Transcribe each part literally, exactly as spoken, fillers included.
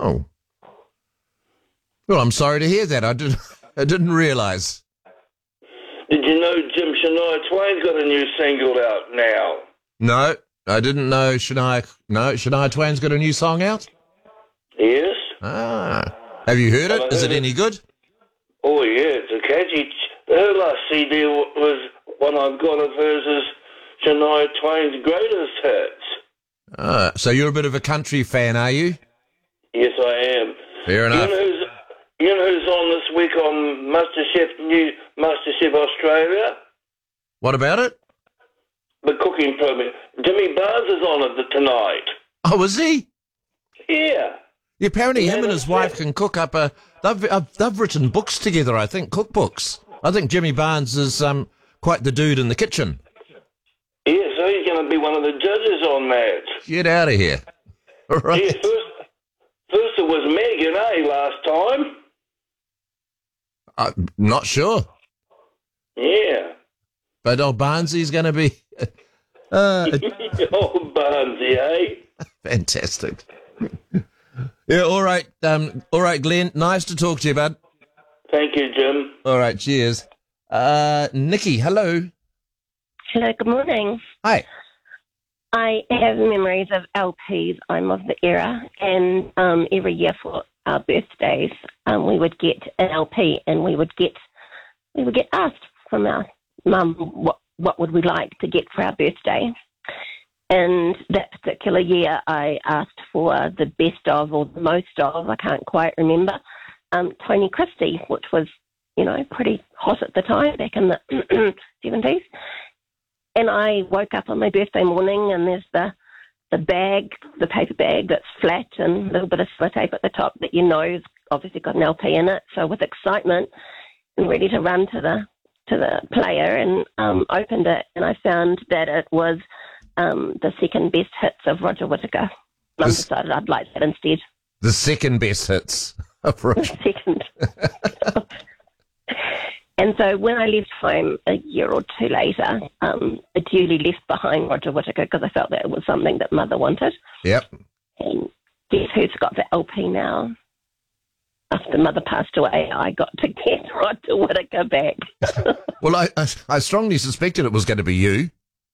Oh. Well, I'm sorry to hear that. I didn't, I didn't realise. Did you know Jim Shania Twain's got a new single out now? No, I didn't know Shania... No, Shania Twain's got a new song out? Yes. Ah. Have you heard it? Have I Is heard it it? any good? Oh, yeah, it's a catchy... Her last C D was one I've got of hers is Shania Twain's greatest hits. Ah, so you're a bit of a country fan, are you? Yes, I am. Fair enough. You know who's, you know who's on this week on MasterChef, new MasterChef Australia? What about it? The cooking program. Jimmy Barnes is on it tonight. Oh, is he? Yeah. Yeah, apparently Yeah, him and that's his wife it. can cook up a... They've, uh, they've written books together, I think, cookbooks. I think Jimmy Barnes is um, quite the dude in the kitchen. Yeah, so he's going to be one of the judges on that. Get out of here. All right. Yeah, first, first it was Megan, eh, last time? I'm not sure. Yeah. But old Barnesy's going to be... Uh, Oh, Barnesy, eh? fantastic. Yeah, all right. Um, all right, Glenn. Nice to talk to you, bud. Thank you, Jim. All right, cheers. Uh, Nikki, hello. Hello, good morning. Hi. I have memories of L Ps. I'm of the era, and um, every year for our birthdays, um, we would get an L P, and we would get we would get asked from our mum what what would we like to get for our birthday. And that particular year, I asked for the best of or the most of, I can't quite remember, um, Tony Christie, which was, you know, pretty hot at the time, back in the seventies. And I woke up on my birthday morning and there's the the bag, the paper bag that's flat and a little bit of sellotape at the top that you know has obviously got an L P in it. So with excitement and ready to run to the to the player and um, opened it, and I found that it was um, the second best hits of Roger Whittaker. Mum This- decided I'd like that instead. The second best hits. of Roger. Second. And so when I left home a year or two later, um, I duly left behind Roger Whittaker because I felt that it was something that Mother wanted. Yep. And guess who's got the L P now? After Mother passed away, I got to get Roger Whittaker back. Well, I, I, I strongly suspected it was going to be you.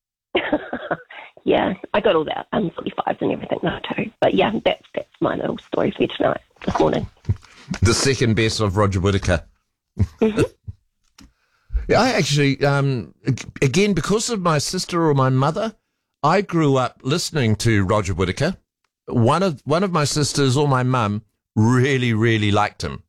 Yeah, I got all that, um, forty-fives and everything now too. But yeah, that's that's my little story for you tonight, this morning. The second best of Roger Whittaker. Mm-hmm. Yeah, I actually, um, again, because of my sister or my mother, I grew up listening to Roger Whittaker. One of one of my sisters or my mum really, really liked him,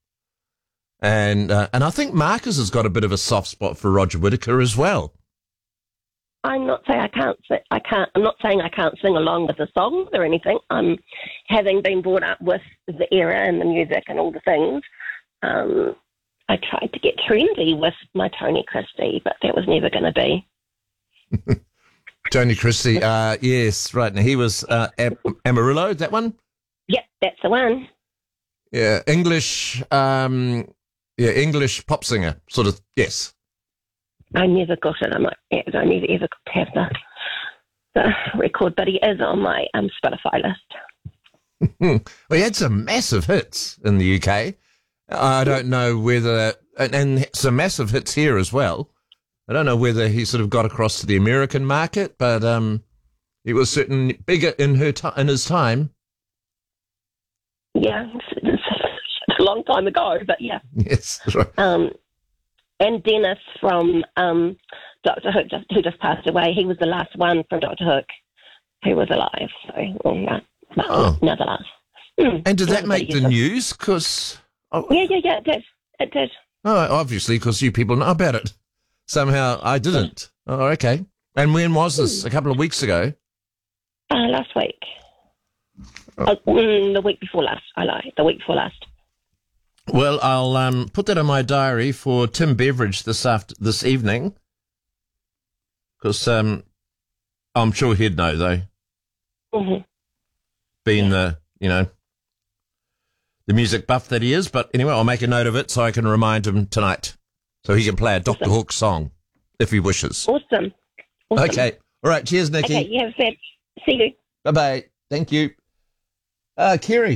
and uh, and I think Marcus has got a bit of a soft spot for Roger Whittaker as well. I'm not saying I can't. si- I can't. I'm not saying I can't sing along with the songs or anything. I'm having been brought up with the era and the music and all the things. Um, I tried to get trendy with my Tony Christie, but that was never going to be. Tony Christie, uh, yes, right. Now he was uh, Am- Amarillo, that one. Yep, that's the one. Yeah, English, um, yeah, English pop singer, sort of. Yes. I never got it. I might. I never ever got to have the the record, but he is on my um, Spotify list. well, he had some massive hits in the U K. I don't know whether, and, and some massive hits here as well. I don't know whether he sort of got across to the American market, but um, he was certainly bigger in her ti in his time. Yeah, it's, it's, it's a long time ago, but yeah. Yes, right. Um, and Dennis from um, Doctor Hook, just, who just passed away, he was the last one from Doctor Hook who was alive. So, well, no, no, Oh. no, the last. Mm, And did that everybody make the used to- news? Because oh, Yeah, yeah, yeah, it did. It did. oh, obviously, because you people know about it. Somehow I didn't. Oh, okay. And when was this? A couple of weeks ago. Uh, last week. Oh, mm, the week before last. I lied. The week before last. Well, I'll um, put that in my diary for Tim Beveridge this after this evening, because um, I'm sure he'd know though, Mm-hmm. being the you know the music buff that he is. But anyway, I'll make a note of it so I can remind him tonight, so he can play a Doctor Awesome. Hook song if he wishes. Awesome. awesome. Okay, all right. Cheers, Nikki. Okay, you have said. See you. Bye bye. Thank you, uh, Kerry.